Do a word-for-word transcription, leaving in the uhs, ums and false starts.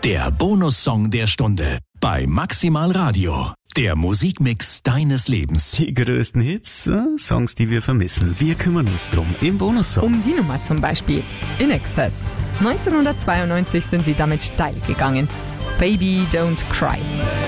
Der Bonussong der Stunde bei Maximal Radio. Der Musikmix deines Lebens. Die größten Hits, äh, Songs, die wir vermissen. Wir kümmern uns drum im Bonussong. Um die Nummer zum Beispiel. In Excess. neunzehnhundertzweiundneunzig sind sie damit steil gegangen. Baby Don't Cry.